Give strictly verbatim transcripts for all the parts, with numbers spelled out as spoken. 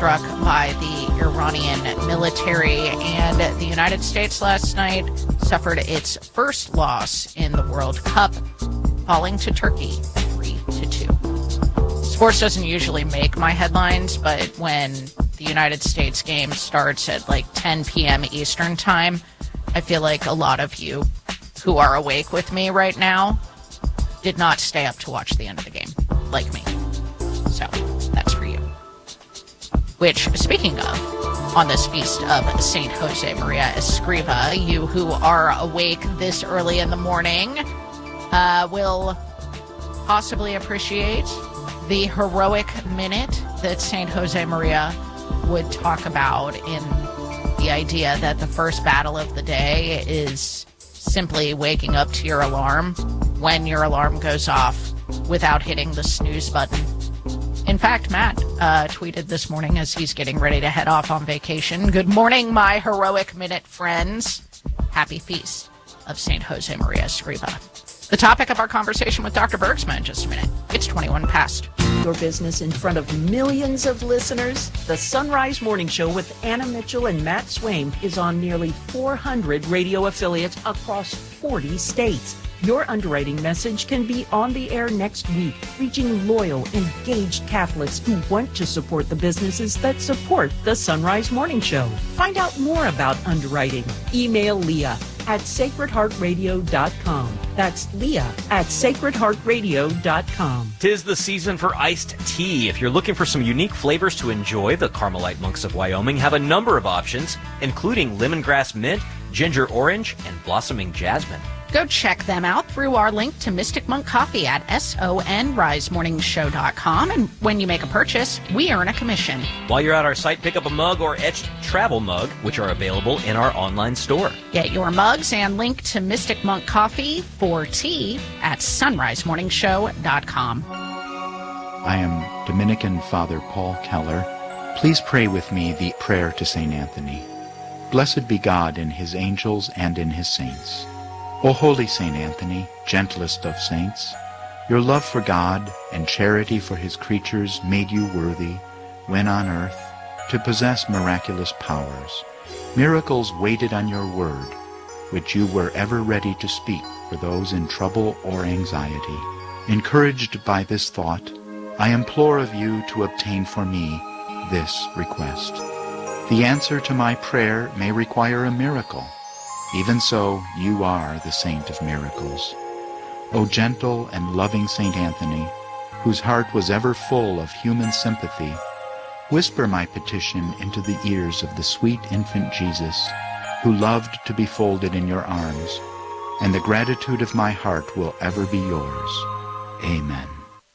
struck by the Iranian military, and the United States last night suffered its first loss in the World Cup, falling to Turkey three to two. Sports doesn't usually make my headlines, but when the United States game starts at like ten p.m. Eastern time, I feel like a lot of you who are awake with me right now did not stay up to watch the end of the game, like me. So, that's for you. Which, speaking of, on this feast of Saint Jose Maria Escriva, you who are awake this early in the morning uh, will possibly appreciate the heroic minute that Saint Jose Maria would talk about in the idea that the first battle of the day is simply waking up to your alarm when your alarm goes off without hitting the snooze button. In fact, Matt uh, tweeted this morning as he's getting ready to head off on vacation. Good morning, my heroic minute friends. Happy feast of Saint Jose Maria Escriva. The topic of our conversation with Doctor Bergsma in just a minute. It's twenty-one past. Your business in front of millions of listeners. The Sunrise Morning Show with Anna Mitchell and Matt Swaim is on nearly four hundred radio affiliates across forty states. Your underwriting message can be on the air next week, reaching loyal, engaged Catholics who want to support the businesses that support the Sunrise Morning Show. Find out more about underwriting. Email Leah at sacred heart radio dot com. That's Leah at sacred heart radio dot com. Tis the season for iced tea. If you're looking for some unique flavors to enjoy, the Carmelite Monks of Wyoming have a number of options, including lemongrass mint, ginger orange, and blossoming jasmine. Go check them out through our link to Mystic Monk Coffee at sonrise morning show dot com. And when you make a purchase, we earn a commission. While you're at our site, pick up a mug or etched travel mug, which are available in our online store. Get your mugs and link to Mystic Monk Coffee for tea at sunrise morning show dot com. I am Dominican Father Paul Keller. Please pray with me the prayer to Saint Anthony. Blessed be God in his angels and in his saints. O holy Saint Anthony, gentlest of saints, your love for God and charity for his creatures made you worthy, when on earth, to possess miraculous powers. Miracles waited on your word, which you were ever ready to speak for those in trouble or anxiety. Encouraged by this thought, I implore of you to obtain for me this request. The answer to my prayer may require a miracle. Even so, you are the saint of miracles. O gentle and loving Saint Anthony, whose heart was ever full of human sympathy, whisper my petition into the ears of the sweet infant Jesus, who loved to be folded in your arms, and the gratitude of my heart will ever be yours. Amen.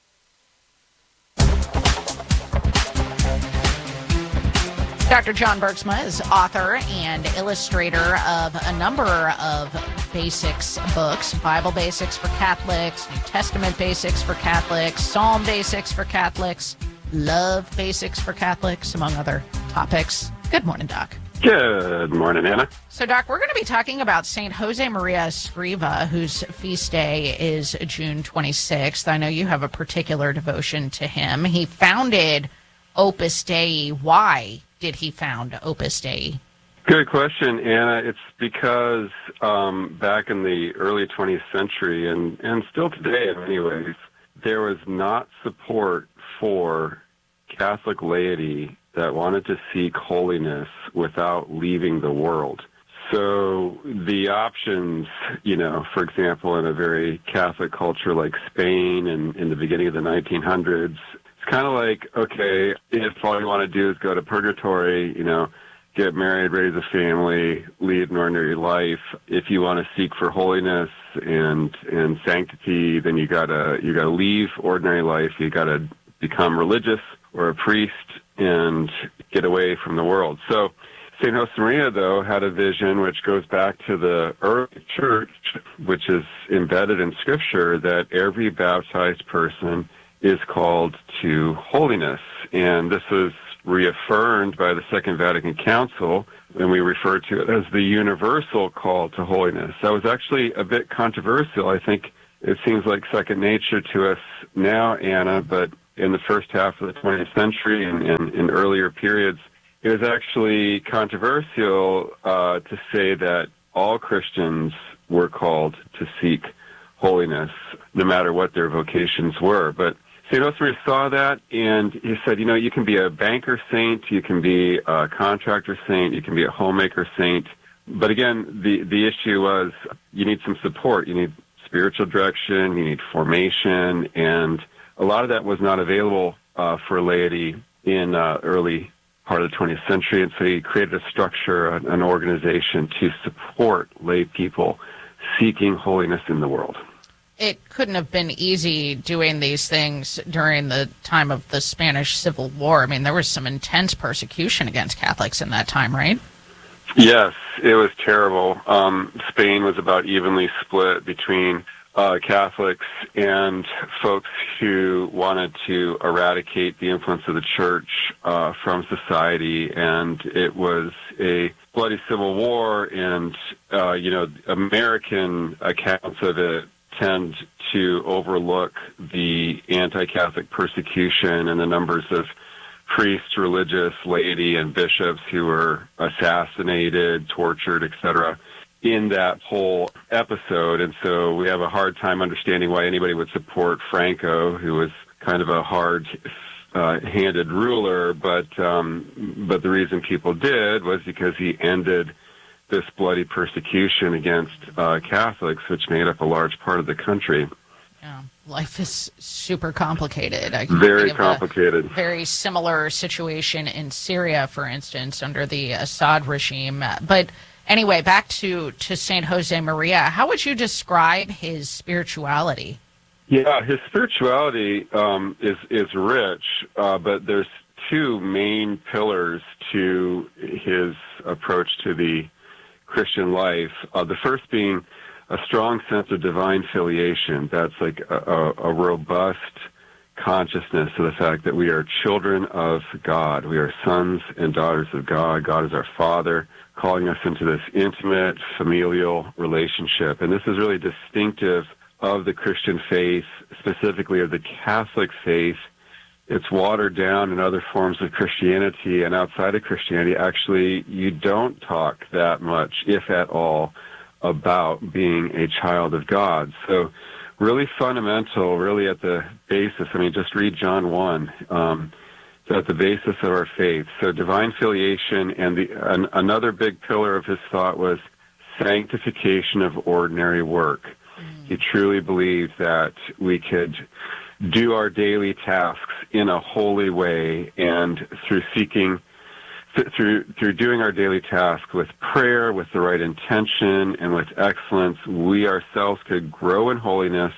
Doctor John Bergsma is author and illustrator of a number of basics books, Bible Basics for Catholics, New Testament Basics for Catholics, Psalm Basics for Catholics, Love Basics for Catholics, among other topics. Good morning, Doc. Good morning, Anna. So, Doc, we're going to be talking about Saint Jose Maria Escriva, whose feast day is June twenty-sixth. I know you have a particular devotion to him. He founded Opus Dei. Why did he found Opus Dei? Good question, Anna. It's because um, back in the early twentieth century, and, and still today in many ways, there was not support for Catholic laity that wanted to seek holiness without leaving the world. So the options, you know, for example, in a very Catholic culture like Spain and in the beginning of the nineteen hundreds, it's kind of like, okay, if all you want to do is go to purgatory, you know, get married, raise a family, lead an ordinary life. If you want to seek for holiness and and sanctity, then you gotta you gotta leave ordinary life. You gotta become religious or a priest and get away from the world. So Saint Josemaria, though, had a vision which goes back to the early church, which is embedded in Scripture, that every baptized person is called to holiness. And this is reaffirmed by the Second Vatican Council, and we refer to it as the universal call to holiness. That was actually a bit controversial. I think it seems like second nature to us now, Anna, but in the first half of the twentieth century and in earlier periods, it was actually controversial uh, to say that all Christians were called to seek holiness, no matter what their vocations were. But Saint Josemaria saw that, and he said, you know, you can be a banker saint, you can be a contractor saint, you can be a homemaker saint. But again, the, the issue was you need some support. You need spiritual direction, you need formation, and a lot of that was not available uh, for laity in uh, early part of the twentieth century, and so he created a structure, an, an organization to support lay people seeking holiness in the world. It couldn't have been easy doing these things during the time of the Spanish Civil War. I mean, there was some intense persecution against Catholics in that time, right? Yes, it was terrible. Um, Spain was about evenly split between uh, Catholics and folks who wanted to eradicate the influence of the church uh, from society, and it was a bloody civil war, and, uh, you know, American accounts of it tend to overlook the anti-Catholic persecution and the numbers of priests, religious, laity, and bishops who were assassinated, tortured, et cetera, in that whole episode. And so we have a hard time understanding why anybody would support Franco, who was kind of a hard-handed uh, ruler. But um, but the reason people did was because he ended this bloody persecution against uh, Catholics, which made up a large part of the country. Yeah, life is super complicated. I very complicated. Very similar situation in Syria, for instance, under the Assad regime. But anyway, back to, to Saint Josemaria. How would you describe his spirituality? Yeah, his spirituality um, is is rich, uh, but there's two main pillars to his approach to the Christian life. Uh, the first being a strong sense of divine filiation. That's like a, a, a robust consciousness of the fact that we are children of God. We are sons and daughters of God. God is our Father, calling us into this intimate familial relationship. And this is really distinctive of the Christian faith, specifically of the Catholic faith. It's watered down in other forms of Christianity, and outside of Christianity, actually, you don't talk that much, if at all, about being a child of God. So really fundamental, really at the basis. I mean, just read John one. Um, it's at the basis of our faith. So divine filiation, and the, an, another big pillar of his thought was sanctification of ordinary work. Mm. He truly believed that we could do our daily tasks in a holy way, and through seeking Through through doing our daily task with prayer, with the right intention, and with excellence, we ourselves could grow in holiness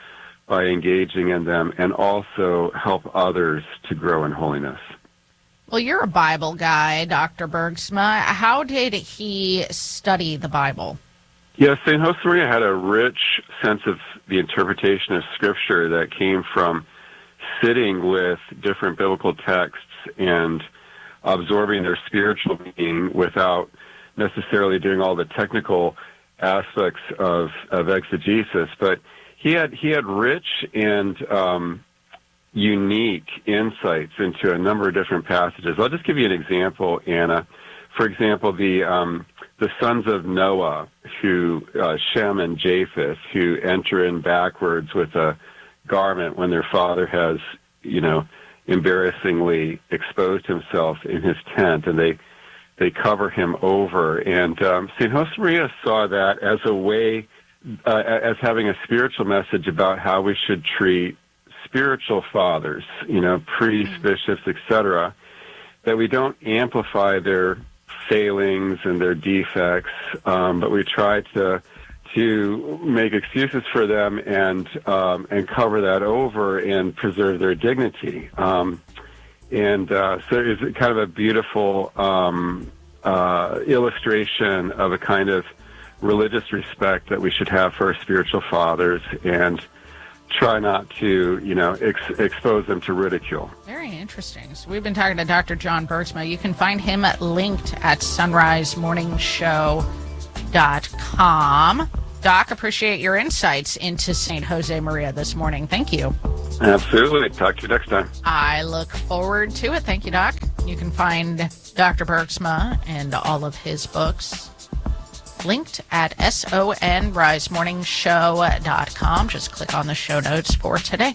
by engaging in them, and also help others to grow in holiness. Well, you're a Bible guy, Doctor Bergsma. How did he study the Bible? Yes, Saint Josemaria had a rich sense of the interpretation of Scripture that came from sitting with different biblical texts and absorbing their spiritual meaning without necessarily doing all the technical aspects of, of exegesis. But he had he had rich and um, unique insights into a number of different passages. I'll just give you an example, Anna. For example, the um, the sons of Noah, who uh, Shem and Japheth, who enter in backwards with a garment when their father has, you know, embarrassingly exposed himself in his tent, and they they cover him over. And um, Saint Josemaria saw that as a way, uh, as having a spiritual message about how we should treat spiritual fathers, you know, priests, bishops, et cetera, that we don't amplify their failings and their defects, um, but we try to to make excuses for them and um, and cover that over and preserve their dignity. Um, and uh, so it's kind of a beautiful um, uh, illustration of a kind of religious respect that we should have for our spiritual fathers, and try not to, you know, ex- expose them to ridicule. Very interesting. So we've been talking to Doctor John Bergsma. You can find him linked at sunrise morning show dot com. Doc, appreciate your insights into Saint Josemaria this morning. Thank you. Absolutely. Talk to you next time. I look forward to it. Thank you, Doc. You can find Doctor Bergsma and all of his books linked at son rise morning show dot com. Just click on the show notes for today.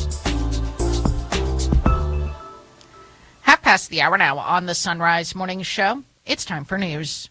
Half past the hour now on the Sunrise Morning Show. It's time for news.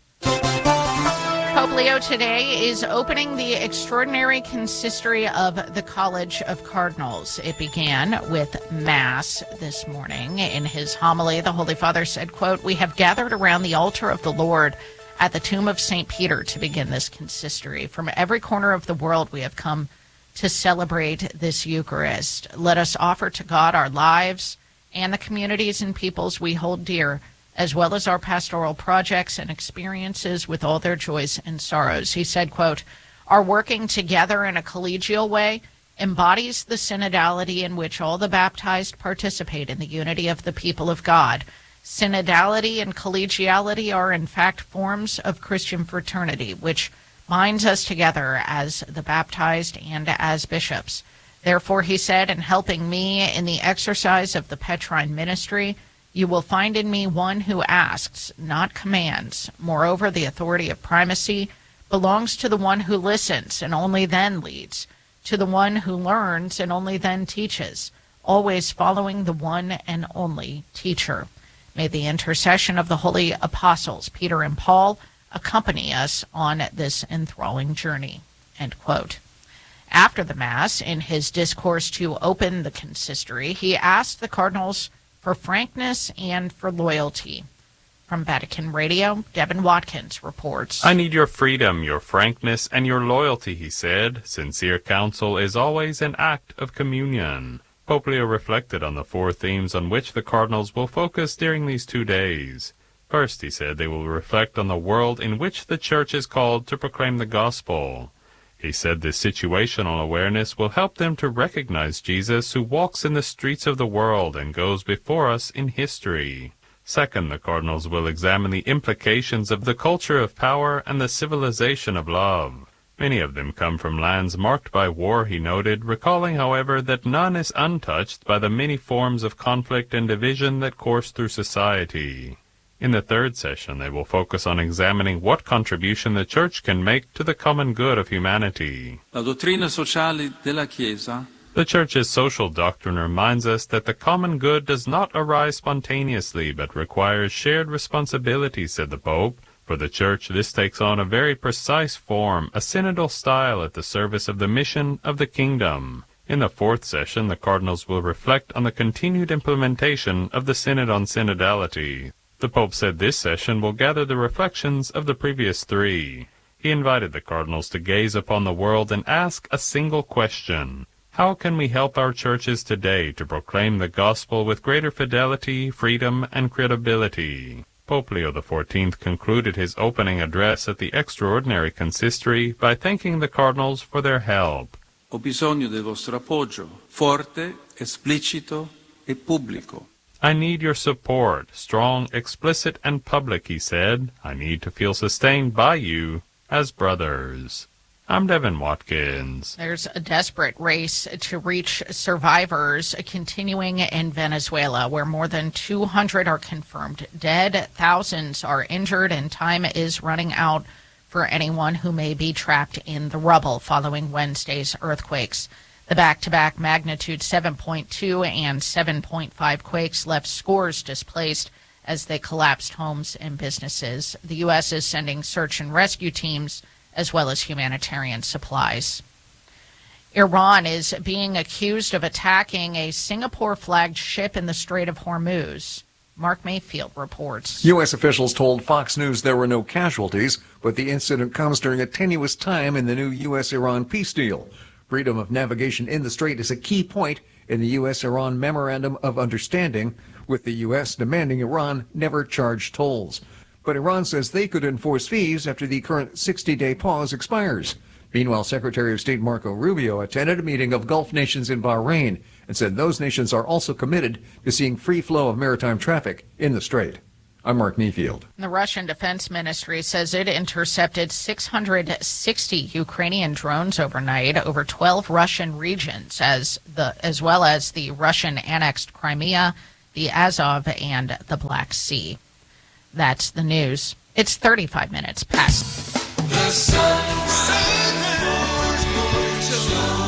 Pope Leo today is opening the extraordinary consistory of the College of Cardinals. It began with Mass this morning. In his homily, the Holy Father said, quote, "We have gathered around the altar of the Lord at the tomb of Saint Peter to begin this consistory. From every corner of the world we have come to celebrate this Eucharist. Let us offer to God our lives and the communities and peoples we hold dear, as well as our pastoral projects and experiences with all their joys and sorrows." He said, quote, "Our working together in a collegial way embodies the synodality in which all the baptized participate in the unity of the people of God. Synodality and collegiality are in fact forms of Christian fraternity, which binds us together as the baptized and as bishops. Therefore," he said, "in helping me in the exercise of the Petrine ministry, you will find in me one who asks, not commands. Moreover, the authority of primacy belongs to the one who listens and only then leads, to the one who learns and only then teaches, always following the one and only teacher. May the intercession of the holy apostles, Peter and Paul, accompany us on this enthralling journey." End quote. After the Mass, in his discourse to open the consistory, he asked the cardinals for frankness and for loyalty. From Vatican Radio, Devin Watkins reports. "I need your freedom, your frankness, and your loyalty," he said. "Sincere counsel is always an act of communion." Pope Leo reflected on the four themes on which the cardinals will focus during these two days. First, he said, they will reflect on the world in which the Church is called to proclaim the gospel. He said this situational awareness will help them to recognize Jesus, who walks in the streets of the world and goes before us in history. Second, the cardinals will examine the implications of the culture of power and the civilization of love. Many of them come from lands marked by war, he noted, recalling, however, that none is untouched by the many forms of conflict and division that course through society. In the third session, they will focus on examining what contribution the Church can make to the common good of humanity. La dottrina sociale della Chiesa. The Church's social doctrine reminds us that the common good does not arise spontaneously, but requires shared responsibility, said the Pope. For the Church, this takes on a very precise form, a synodal style at the service of the mission of the kingdom. In the fourth session, the cardinals will reflect on the continued implementation of the Synod on Synodality. The Pope said this session will gather the reflections of the previous three. He invited the cardinals to gaze upon the world and ask a single question. How can we help our churches today to proclaim the gospel with greater fidelity, freedom, and credibility? Pope Leo the fourteenth concluded his opening address at the extraordinary consistory by thanking the cardinals for their help. Ho bisogno del vostro appoggio, forte, esplicito e pubblico. I need your support, strong, explicit, and public, he said. I need to feel sustained by you as brothers. I'm Devin Watkins. There's a desperate race to reach survivors continuing in Venezuela, where more than two hundred are confirmed dead, thousands are injured, and time is running out for anyone who may be trapped in the rubble following Wednesday's earthquakes. The back-to-back magnitude seven point two and seven point five quakes left scores displaced as they collapsed homes and businesses. The U S is sending search and rescue teams as well as humanitarian supplies. Iran is being accused of attacking a Singapore-flagged ship in the Strait of Hormuz. Mark Mayfield reports. U S officials told Fox News there were no casualties, but the incident comes during a tenuous time in the new U S Iran peace deal. Freedom of navigation in the strait is a key point in the U S Iran Memorandum of Understanding, with the U S demanding Iran never charge tolls. But Iran says they could enforce fees after the current sixty-day pause expires. Meanwhile, Secretary of State Marco Rubio attended a meeting of Gulf nations in Bahrain and said those nations are also committed to seeing free flow of maritime traffic in the strait. I'm Mark Mayfield. The Russian Defense Ministry says it intercepted six hundred sixty Ukrainian drones overnight over twelve Russian regions, as the as well as the Russian-annexed Crimea, the Azov, and the Black Sea. That's the news. It's thirty-five minutes past. The Sunrise Morning Show.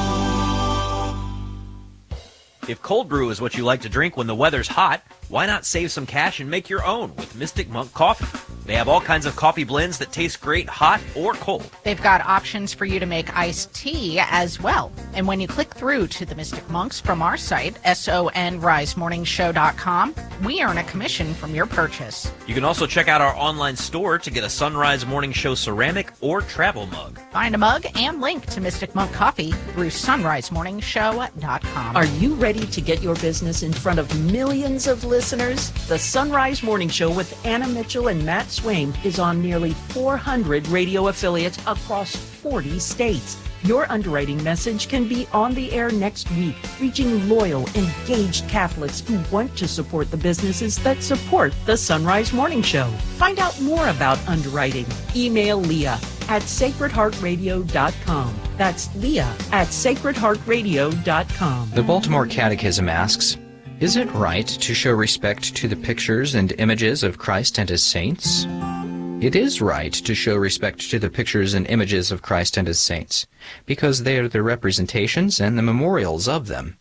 If cold brew is what you like to drink when the weather's hot, why not save some cash and make your own with Mystic Monk Coffee? They have all kinds of coffee blends that taste great hot or cold. They've got options for you to make iced tea as well. And when you click through to the Mystic Monks from our site, sunrise morning show dot com, we earn a commission from your purchase. You can also check out our online store to get a Sunrise Morning Show ceramic or travel mug. Find a mug and link to Mystic Monk Coffee through sunrise morning show dot com. Are you ready to get your business in front of millions of listeners? The Sunrise Morning Show with Anna Mitchell and Matt Swaim is on nearly four hundred radio affiliates across forty states. Your underwriting message can be on the air next week, reaching loyal, engaged Catholics who want to support the businesses that support the Sunrise Morning Show. Find out more about underwriting. Email Leah at sacred heart radio dot com. That's Leah at sacred heart radio dot com. The Baltimore Catechism asks, is it right to show respect to the pictures and images of Christ and his saints? It is right to show respect to the pictures and images of Christ and his saints, because they are the representations and the memorials of them.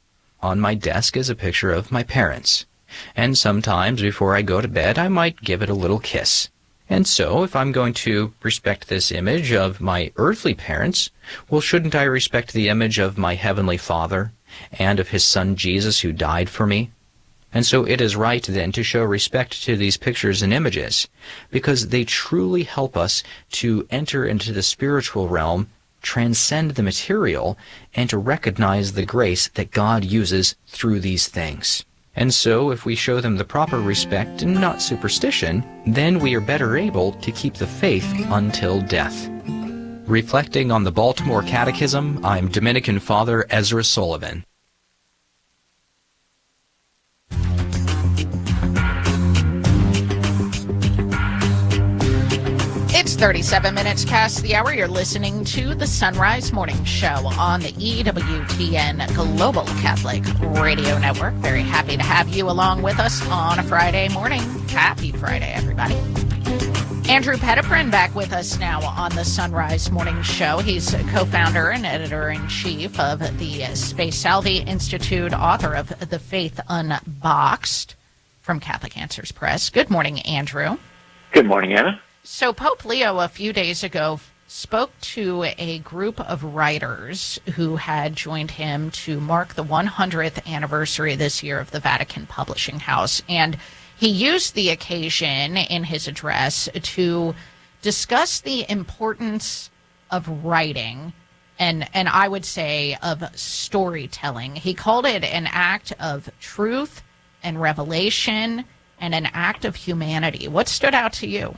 On my desk is a picture of my parents, and sometimes before I go to bed I might give it a little kiss. And so, if I'm going to respect this image of my earthly parents, well, shouldn't I respect the image of my Heavenly Father and of his Son Jesus who died for me? And so it is right then to show respect to these pictures and images, because they truly help us to enter into the spiritual realm, transcend the material, and to recognize the grace that God uses through these things. And so, if we show them the proper respect and not superstition, then we are better able to keep the faith until death. Reflecting on the Baltimore Catechism, I'm Dominican Father Ezra Sullivan. It's thirty-seven minutes past the hour. You're listening to the Sunrise Morning Show on the E W T N Global Catholic Radio Network. Very happy to have you along with us on a Friday morning. Happy Friday, everybody. Andrew Petiprin back with us now on the Sunrise Morning Show. He's co-founder and editor-in-chief of the Spe Salvi Institute, author of The Faith Unboxed from Catholic Answers Press. Good morning, Andrew. Good morning, Anna. So Pope Leo a few days ago spoke to a group of writers who had joined him to mark the one hundredth anniversary this year of the Vatican Publishing House. And he used the occasion in his address to discuss the importance of writing and, and I would say of storytelling. He called it an act of truth and revelation and an act of humanity. What stood out to you?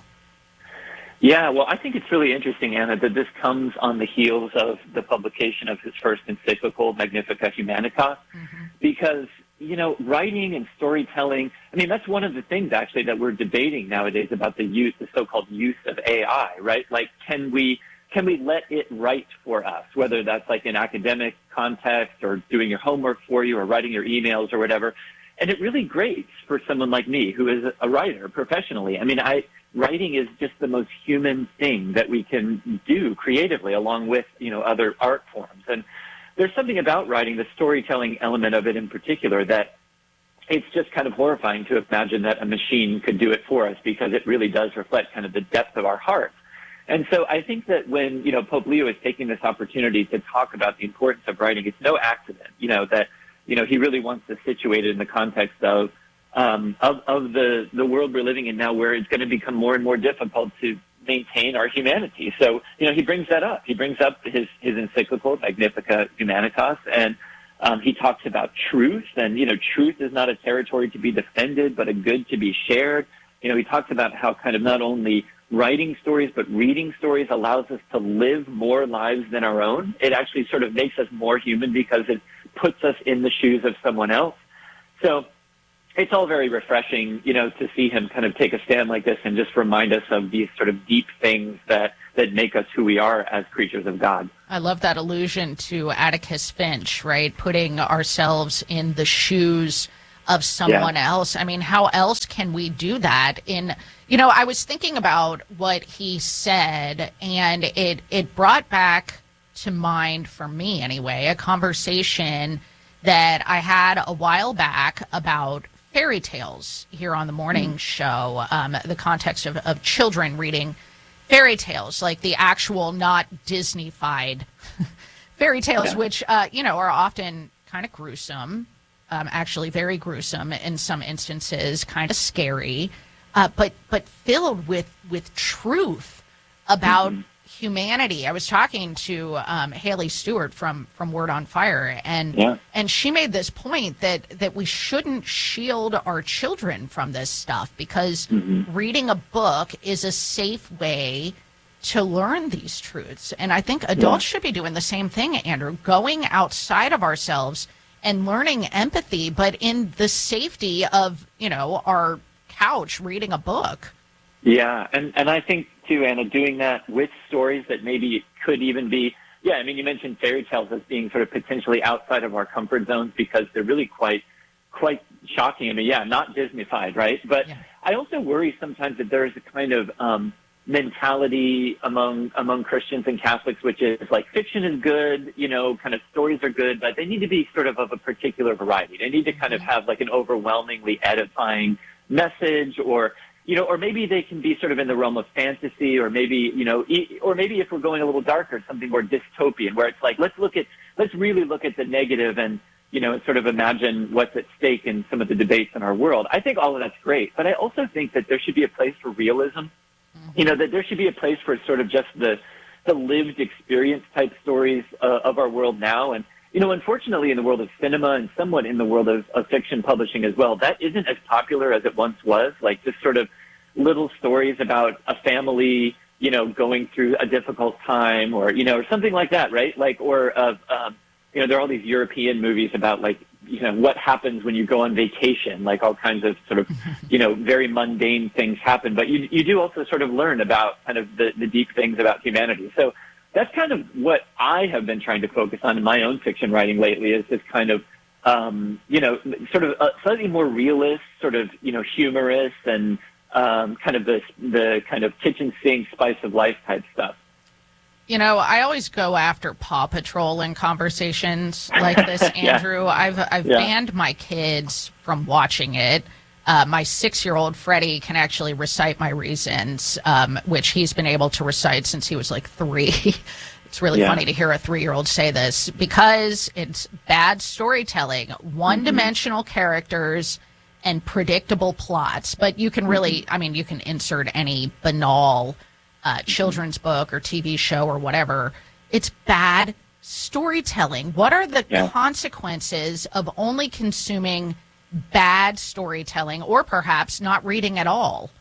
Yeah, well, I think it's really interesting, Anna, that this comes on the heels of the publication of his first encyclical, Magnificat Humanitas, mm-hmm. because, you know, writing and storytelling, I mean, that's one of the things, actually, that we're debating nowadays about the use, the so-called use of A I, right? Like, can we can we let it write for us, whether that's like in academic context or doing your homework for you or writing your emails or whatever? And it really grates for someone like me who is a writer professionally. I mean, I... Writing is just the most human thing that we can do creatively, along with, you know, other art forms. And there's something about writing, the storytelling element of it in particular, that it's just kind of horrifying to imagine that a machine could do it for us, because it really does reflect kind of the depth of our hearts. And so I think that when, you know, Pope Leo is taking this opportunity to talk about the importance of writing, it's no accident, you know, that, you know, he really wants to situate it in the context of Um, of, of the, the world we're living in now, where it's going to become more and more difficult to maintain our humanity. So, you know, he brings that up. He brings up his, his encyclical, Magnificat Humanitas, and um, he talks about truth. And, you know, truth is not a territory to be defended, but a good to be shared. You know, he talks about how kind of not only writing stories, but reading stories allows us to live more lives than our own. It actually sort of makes us more human because it puts us in the shoes of someone else. So, it's all very refreshing, you know, to see him kind of take a stand like this and just remind us of these sort of deep things that, that make us who we are as creatures of God. I love that allusion to Atticus Finch, right? Putting ourselves in the shoes of someone Yeah. else. I mean, how else can we do that? In, you know, I was thinking about what he said, and it, it brought back to mind, for me anyway, a conversation that I had a while back about fairy tales here on the morning show, um, the context of, of children reading fairy tales, like the actual, not Disney-fied fairy tales, Yeah. which, uh, you know, are often kind of gruesome, um, actually very gruesome in some instances, kind of scary, uh, but but filled with, with truth about Mhm. humanity. I was talking to um, Haley Stewart from, from Word on Fire, and Yeah. and she made this point that, that we shouldn't shield our children from this stuff, because Mhm. reading a book is a safe way to learn these truths. And I think adults should be doing the same thing, Andrew, going outside of ourselves and learning empathy, but in the safety of, you know, our couch reading a book. Yeah, and, and I think, too, Anna, doing that with stories that maybe could even be, yeah, I mean, you mentioned fairy tales as being sort of potentially outside of our comfort zones because they're really quite quite shocking. I mean, yeah, not Disney-fied, right? But Yeah. I also worry sometimes that there is a kind of um, mentality among among Christians and Catholics, which is like fiction is good, you know, kind of stories are good, but they need to be sort of of a particular variety. They need to kind of have like an overwhelmingly edifying message, or you know, or maybe they can be sort of in the realm of fantasy, or maybe, you know, e- or maybe if we're going a little darker, something more dystopian, where it's like, let's look at, let's really look at the negative and, you know, sort of imagine what's at stake in some of the debates in our world. I think all of that's great, but I also think that there should be a place for realism. You know, that there should be a place for sort of just the, the lived experience type stories uh, of our world now. And, you know, unfortunately in the world of cinema and somewhat in the world of, of fiction publishing as well, that isn't as popular as it once was, like just sort of little stories about a family, you know, going through a difficult time, or, you know, or something like that, right? Like, or, uh, um, you know, there are all these European movies about, like, you know, what happens when you go on vacation, like all kinds of sort of, you know, very mundane things happen. But you, you do also sort of learn about kind of the, the deep things about humanity. So that's kind of what I have been trying to focus on in my own fiction writing lately, is this kind of, um, you know, sort of a slightly more realist, sort of, you know, humorous and um, kind of the, the kind of kitchen sink spice of life type stuff. You know, I always go after Paw Patrol in conversations like this, Yeah. Andrew. I've I've Yeah. banned my kids from watching it. Uh, my six-year-old Freddie can actually recite my reasons, um, which he's been able to recite since he was like three. It's really Yeah. funny to hear a three-year-old say this, because it's bad storytelling, one-dimensional characters, and predictable plots. But you can really, I mean, you can insert any banal uh, children's book or T V show or whatever. It's bad storytelling. What are the Yeah. consequences of only consuming bad storytelling, or perhaps not reading at all?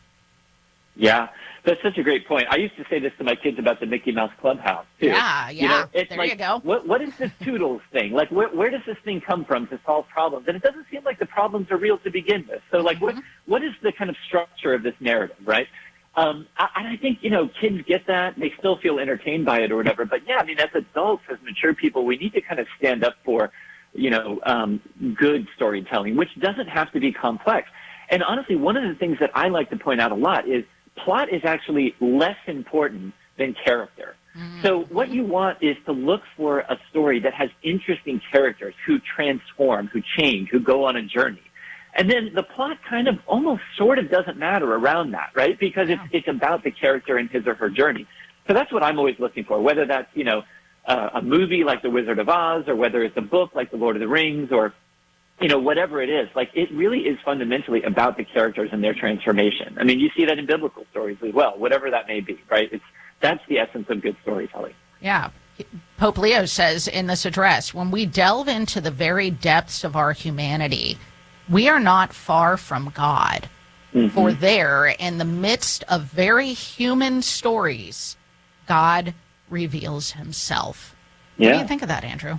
Yeah, that's such a great point. I used to say this to my kids about the Mickey Mouse Clubhouse, too. Yeah, You yeah. know, it's There like, you go. What, what is this Toodles thing? Like, where, where does this thing come from to solve problems? And it doesn't seem like the problems are real to begin with. So, like, what, what is the kind of structure of this narrative, right? Um, I, and I think, you know, kids get that. They still feel entertained by it or whatever. But, yeah, I mean, as adults, as mature people, we need to kind of stand up for, you know, um, good storytelling, which doesn't have to be complex. And honestly, one of the things that I like to point out a lot is plot is actually less important than character. So what you want is to look for a story that has interesting characters who transform, who change, who go on a journey. And then the plot kind of almost sort of doesn't matter around that, right? Because it's, it's about the character and his or her journey. So that's what I'm always looking for, whether that's, you know, uh, a movie like The Wizard of Oz, or whether it's a book like The Lord of the Rings, or, you know, whatever it is. Like, it really is fundamentally about the characters and their transformation. I mean, you see that in biblical stories as well, whatever that may be, right? It's, that's the essence of good storytelling. Yeah. Pope Leo says in this address, when we delve into the very depths of our humanity, we are not far from God. Mm-hmm. For there, in the midst of very human stories, God reveals himself. What do Yeah. you think of that, Andrew?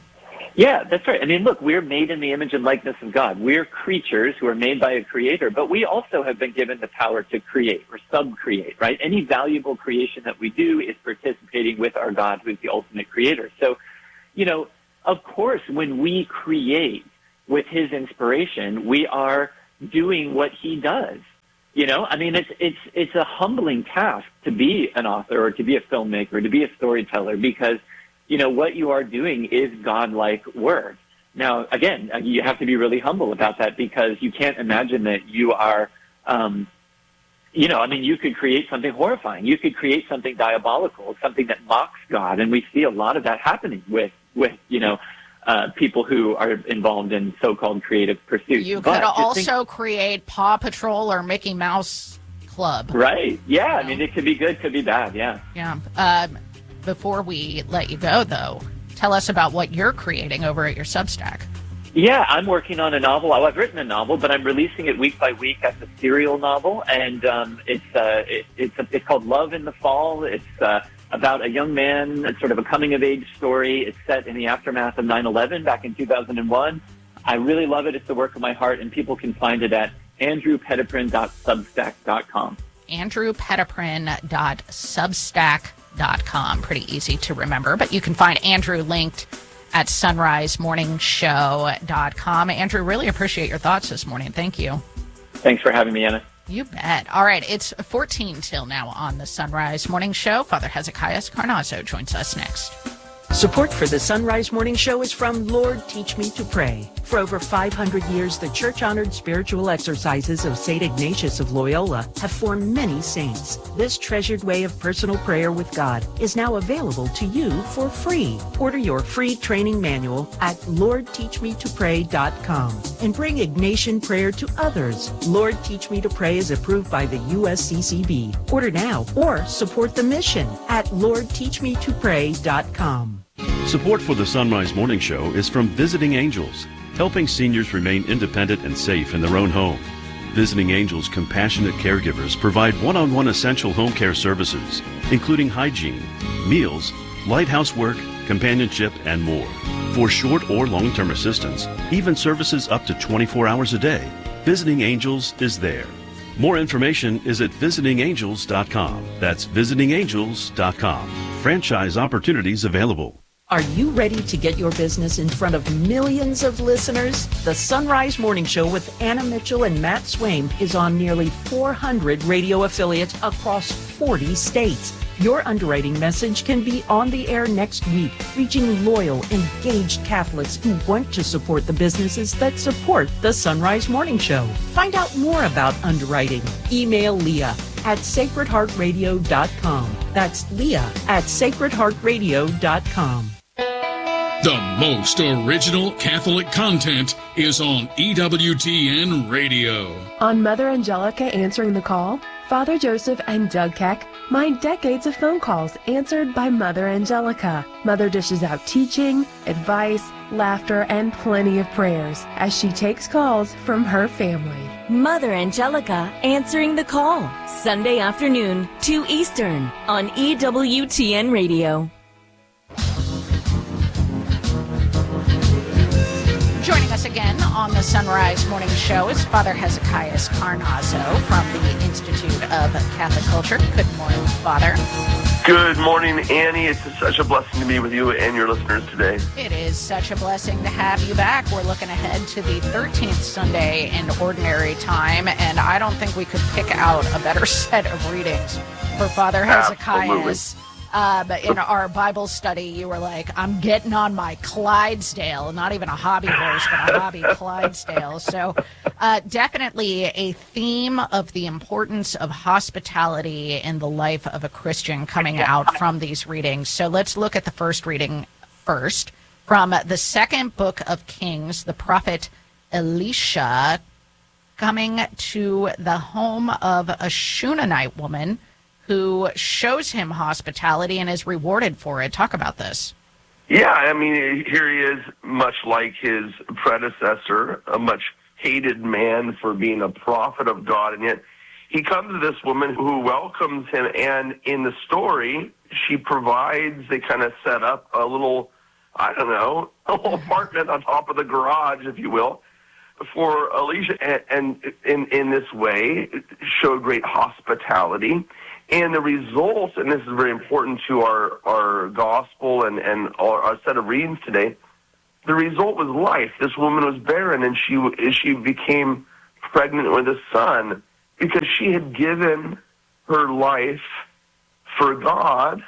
Yeah, that's right. I mean, look, we're made in the image and likeness of God. We're creatures who are made by a creator, but we also have been given the power to create or sub-create, right? Any valuable creation that we do is participating with our God, who's the ultimate creator. So, you know, of course, when we create with his inspiration, we are doing what he does. You know, I mean, it's it's it's a humbling task to be an author or to be a filmmaker, to be a storyteller, because you know, what you are doing is godlike work. Now, again, you have to be really humble about that, because you can't imagine that you are, um, you know, I mean, you could create something horrifying. You could create something diabolical, something that mocks God. And we see a lot of that happening with, with you know, uh, people who are involved in so-called creative pursuits. You But could also think, create Paw Patrol or Mickey Mouse Club. Right. Yeah. You know? I mean, it could be good, could be bad. Yeah. Yeah. Um, Before we let you go, though, tell us about what you're creating over at your Substack. Yeah, I'm working on a novel. I've written a novel, but I'm releasing it week by week as a serial novel, and um, it's uh, it, it's a, it's called Love in the Fall. It's uh, about a young man. It's sort of a coming-of-age story. It's set in the aftermath of nine eleven back in two thousand one. I really love it. It's the work of my heart, and people can find it at andrew petiprin dot substack dot com. andrew petiprin dot substack dot com. Pretty easy to remember, but you can find Andrew linked at sunrise morning show dot com. Andrew, really appreciate your thoughts this morning. Thank you. Thanks for having me, Anna. You bet. All right, it's fourteen till now on the Sunrise Morning Show. Father Hezekiah Carnazzo joins us next. Support for the Sunrise Morning Show is from Lord Teach Me to Pray. For over five hundred years, the church-honored spiritual exercises of Saint Ignatius of Loyola have formed many saints. This treasured way of personal prayer with God is now available to you for free. Order your free training manual at lord teach me to pray dot com and bring Ignatian prayer to others. Lord Teach Me to Pray is approved by the U S C C B. Order now or support the mission at lord teach me to pray dot com. Support for the Sunrise Morning Show is from Visiting Angels, helping seniors remain independent and safe in their own home. Visiting Angels compassionate caregivers provide one-on-one essential home care services, including hygiene, meals, light housework, companionship, and more. For short or long-term assistance, even services up to twenty-four hours a day, Visiting Angels is there. More information is at visiting angels dot com. That's visiting angels dot com. Franchise opportunities available. Are you ready to get your business in front of millions of listeners? The Sunrise Morning Show with Anna Mitchell and Matt Swaim is on nearly four hundred radio affiliates across forty states. Your underwriting message can be on the air next week, reaching loyal, engaged Catholics who want to support the businesses that support the Sunrise Morning Show. Find out more about underwriting. Email Leah at sacred heart radio dot com. That's Leah at sacred heart radio dot com. The most original Catholic content is on E W T N Radio. On Mother Angelica Answering the Call, Father Joseph and Doug Keck mine decades of phone calls answered by Mother Angelica. Mother dishes out teaching, advice, laughter, and plenty of prayers as she takes calls from her family. Mother Angelica Answering the Call, Sunday afternoon, two Eastern, on E W T N Radio. Joining us again on the Sunrise Morning Show is Father Hezekiah Carnazzo from the Institute of Catholic Culture. Good morning, Father. Good morning, Annie. It's such a blessing to be with you and your listeners today. It is such a blessing to have you back. We're looking ahead to the thirteenth Sunday in Ordinary Time, and I don't think we could pick out a better set of readings for Father Hezekiah's. Um, in our Bible study, you were like, I'm getting on my Clydesdale, not even a hobby horse, but a hobby Clydesdale. So uh, definitely a theme of the importance of hospitality in the life of a Christian coming out from these readings. So let's look at the first reading first. From the second book of Kings, the prophet Elisha coming to the home of a Shunammite woman who shows him hospitality and is rewarded for it. Talk about this. Yeah, I mean, here he is, much like his predecessor, a much hated man for being a prophet of God, and yet he comes to this woman who welcomes him, and in the story, she provides, they kind of set up a little I don't know, a whole apartment on top of the garage, if you will, for Alicia, and, and in, in this way showed great hospitality. And the result, and this is very important to our, our gospel and, and our, our set of readings today, the result was life. This woman was barren, and she she became pregnant with a son because she had given her life for God,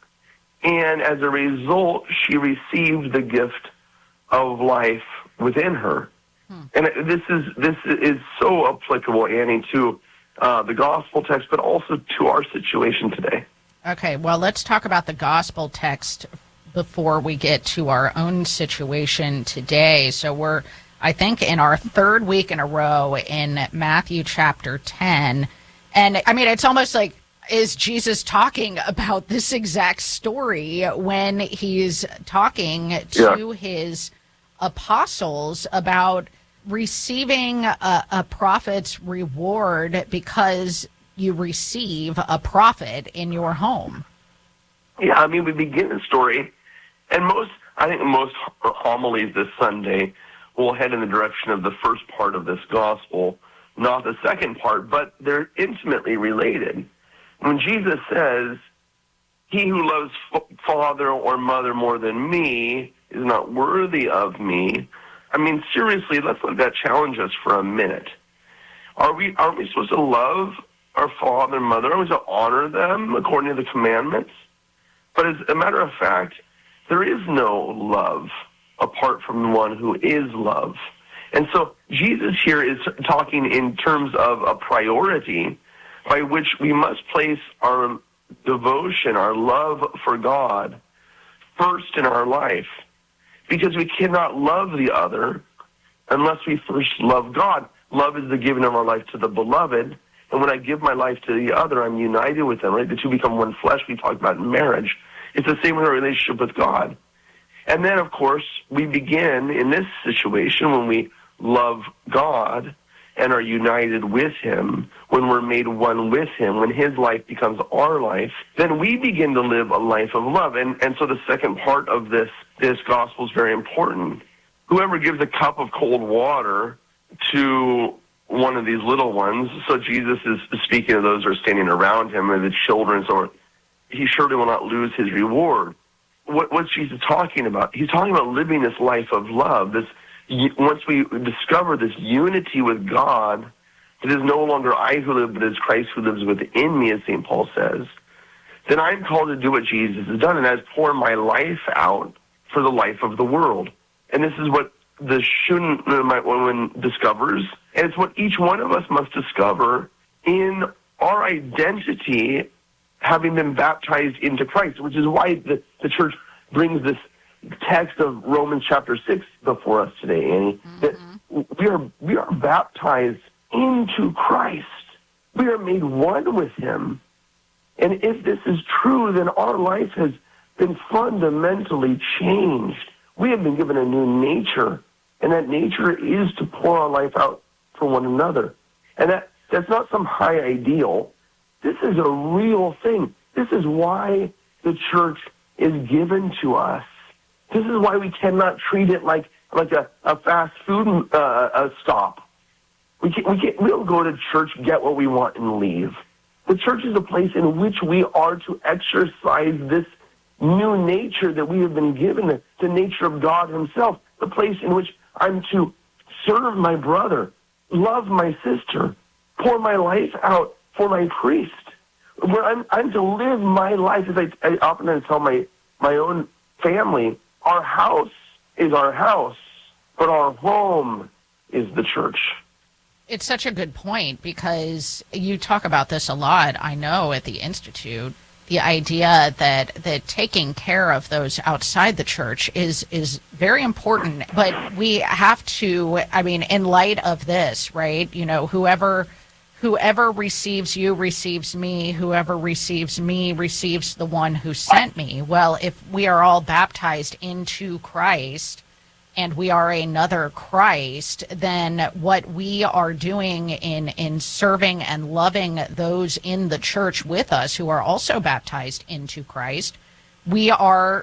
and as a result, she received the gift of life within her. Hmm. And this is this is so applicable, Annie, to uh, the gospel text, but also to our situation today. Okay, well, let's talk about the gospel text before we get to our own situation today. So we're, I think, in our third week in a row in Matthew chapter ten. And, I mean, it's almost like, is Jesus talking about this exact story when he's talking to yeah. his apostles about receiving a, a prophet's reward because you receive a prophet in your home? Yeah, I mean, we begin the story, and most, I think most homilies this Sunday will head in the direction of the first part of this gospel, not the second part, but they're intimately related. When Jesus says, "He who loves f- father or mother more than me is not worthy of me," I mean, seriously, let's let that challenge us for a minute. Are we, are we supposed to love our father and mother? Are we supposed to honor them according to the commandments? But as a matter of fact, there is no love apart from the one who is love. And so Jesus here is talking in terms of a priority by which we must place our devotion, our love for God, first in our life. Because we cannot love the other unless we first love God. Love is the giving of our life to the beloved. And when I give my life to the other, I'm united with them, right? The two become one flesh. We talk about in marriage. It's the same with our relationship with God. And then, of course, we begin in this situation when we love God and are united with him, when we're made one with him, when his life becomes our life, then we begin to live a life of love. And, and so the second part of this, this gospel is very important. Whoever gives a cup of cold water to one of these little ones, so Jesus is speaking of those who are standing around him, or the children, so he surely will not lose his reward. What, what's Jesus talking about? He's talking about living this life of love. This, once we discover this unity with God, it is no longer I who live, but it is Christ who lives within me, as Saint Paul says, then I'm called to do what Jesus has done, and that is pour my life out for the life of the world. And this is what the Shunammite woman discovers, and it's what each one of us must discover in our identity, having been baptized into Christ, which is why the, the church brings this text of Romans chapter six before us today, Annie, mm-hmm. that we are we are baptized into Christ. We are made one with him. And if this is true, then our life has been fundamentally changed. We have been given a new nature, and that nature is to pour our life out for one another. And that that's not some high ideal. This is a real thing. This is why the church is given to us. This is why we cannot treat it like like a, a fast food uh, a stop. We can't, we can't, we don't go to church, get what we want, and leave. The church is a place in which we are to exercise this new nature that we have been given, the, the nature of God himself, the place in which I'm to serve my brother, love my sister, pour my life out for my priest, where I'm, I'm to live my life, as I, I often tell my, my own family, our house is our house, but our home is the church. It's such a good point, because you talk about this a lot, I know, at the Institute, the idea that, that taking care of those outside the church is, is very important. But we have to, I mean, in light of this, right, you know, whoever whoever receives you receives me, whoever receives me receives the one who sent me. Well, if we are all baptized into Christ, and we are another Christ, then what we are doing in, in serving and loving those in the church with us who are also baptized into Christ, we are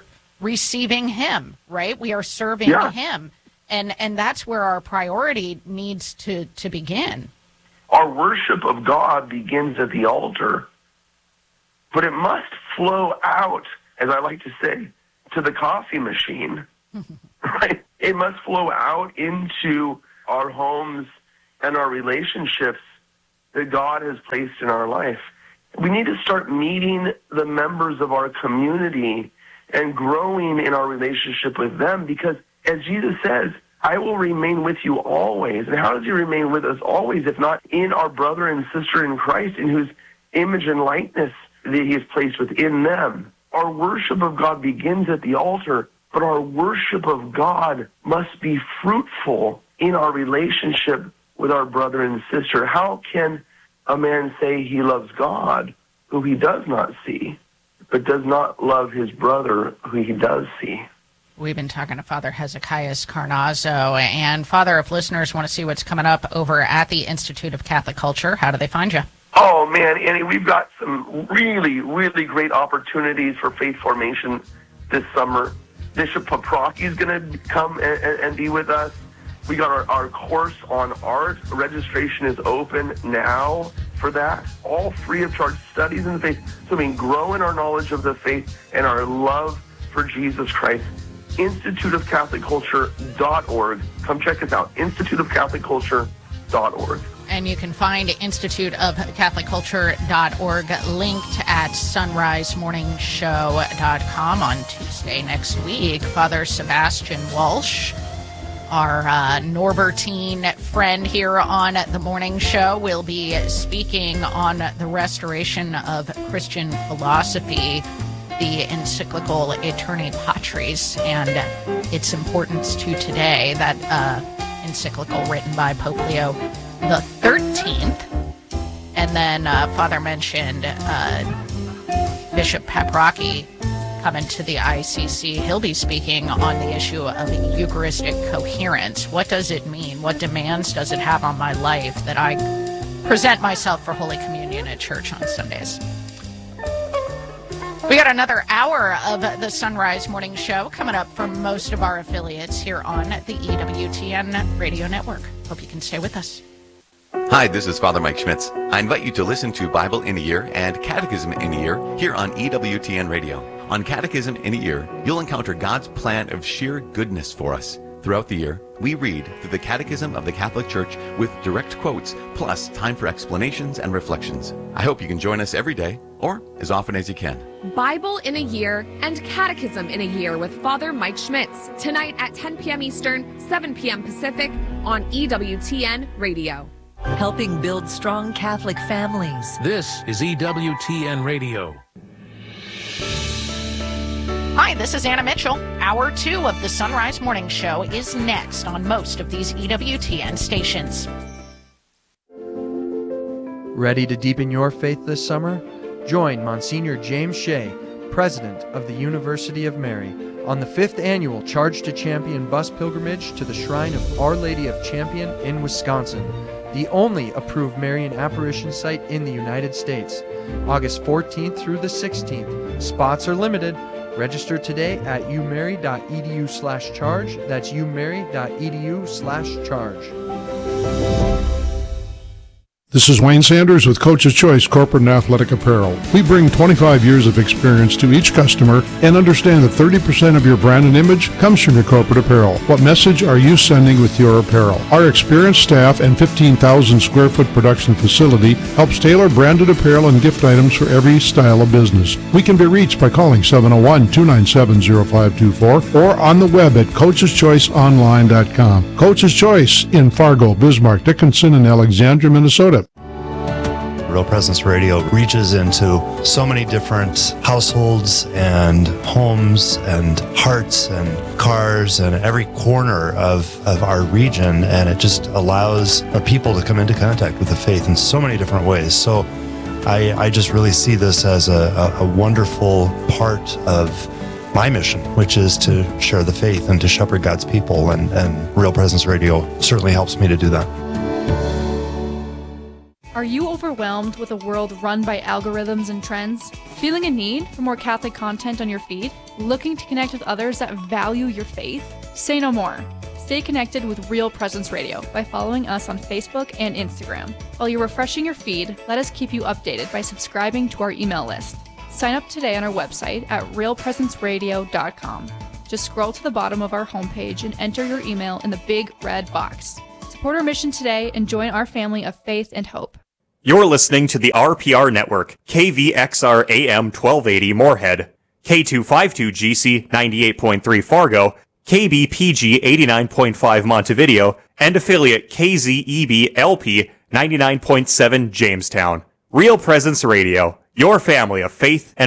receiving him, right? We are serving Yeah. him. And and that's where our priority needs to, to begin. Our worship of God begins at the altar, but it must flow out, as I like to say, to the coffee machine, right? It must flow out into our homes and our relationships that God has placed in our life. We need to start meeting the members of our community and growing in our relationship with them, because as Jesus says, I will remain with you always. And how does he remain with us always if not in our brother and sister in Christ, in whose image and likeness that he has placed within them? Our worship of God begins at the altar, but our worship of God must be fruitful in our relationship with our brother and sister. How can a man say he loves God who he does not see, but does not love his brother who he does see? We've been talking to Father Hezekiah Carnazzo. And, Father, if listeners want to see what's coming up over at the Institute of Catholic Culture, how do they find you? Oh, man, Annie, we've got some really, really great opportunities for faith formation this summer. Bishop Paprocki is going to come and, and, and be with us. We got our, our course on art. Registration is open now for that. All free of charge studies in the faith. So, I mean, grow in our knowledge of the faith and our love for Jesus Christ. institute of catholic culture dot org. Come check us out, institute of catholic culture dot org. And you can find institute of catholic culture dot org linked at sunrise morning show dot com. On Tuesday next week, Father Sebastian Walsh, our uh, Norbertine friend here on the morning show, will be speaking on the restoration of Christian philosophy, the encyclical Aeterni Patris, and its importance to today. That uh, encyclical written by Pope Leo the thirteenth. And then uh, Father mentioned uh, Bishop Paprocki coming to the I C C. He'll be speaking on the issue of Eucharistic coherence. What does it mean? What demands does it have on my life that I present myself for Holy Communion at church on Sundays? We got another hour of the Sunrise Morning Show coming up from most of our affiliates here on the E W T N Radio Network. Hope you can stay with us. Hi, this is Father Mike Schmitz. I invite you to listen to Bible in a Year and Catechism in a Year here on E W T N Radio. On Catechism in a Year, you'll encounter God's plan of sheer goodness for us. Throughout the year, we read through the Catechism of the Catholic Church with direct quotes, plus time for explanations and reflections. I hope you can join us every day, or as often as you can. Bible in a Year and Catechism in a Year with Father Mike Schmitz, tonight at ten p.m. Eastern, seven p.m. Pacific on E W T N Radio. Helping build strong Catholic families. This is E W T N Radio. Hi, this is Anna Mitchell. Hour two of the Sunrise Morning Show is next on most of these E W T N stations. Ready to deepen your faith this summer? Join Monsignor James Shea, President of the University of Mary, on the fifth annual Charge to Champion bus pilgrimage to the Shrine of Our Lady of Champion in Wisconsin, the only approved Marian apparition site in the United States. August fourteenth through the sixteenth. Spots are limited. Register today at umary.edu slash charge. That's umary.edu slash charge. This is Wayne Sanders with Coach's Choice Corporate and Athletic Apparel. We bring twenty-five years of experience to each customer and understand that thirty percent of your brand and image comes from your corporate apparel. What message are you sending with your apparel? Our experienced staff and fifteen thousand square foot production facility helps tailor branded apparel and gift items for every style of business. We can be reached by calling seven oh one, two nine seven, oh five two four or on the web at coaches choice online dot com. Coach's Choice in Fargo, Bismarck, Dickinson, and Alexandria, Minnesota. Real Presence Radio reaches into so many different households and homes and hearts and cars and every corner of, of our region, and it just allows our people to come into contact with the faith in so many different ways. So I, I just really see this as a, a, a wonderful part of my mission, which is to share the faith and to shepherd God's people, and, and Real Presence Radio certainly helps me to do that. Are Are you overwhelmed with a world run by algorithms and trends? Feeling a need for more Catholic content on your feed? Looking to connect with others that value your faith? Say no more. Stay connected with Real Presence Radio by following us on Facebook and Instagram. While you're refreshing your feed, let us keep you updated by subscribing to our email list. Sign up today on our website at real presence radio dot com. Just scroll to the bottom of our homepage and enter your email in the big red box. Support our mission today and join our family of faith and hope. You're listening to the R P R Network, K V X R A M twelve eighty Moorhead, K two fifty-two G C ninety-eight point three Fargo, K B P G eighty-nine point five Montevideo, and affiliate K Z E B L P ninety-nine point seven Jamestown. Real Presence Radio, your family of faith and